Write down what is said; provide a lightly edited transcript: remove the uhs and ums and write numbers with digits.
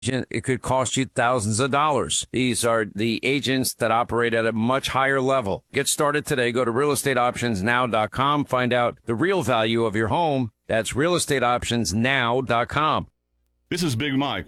it could cost you thousands of dollars. These are the agents that operate at a much higher level. Get started today. Go to realestateoptionsnow.com. Find out the real value of your home. That's realestateoptionsnow.com. This is Big Mike.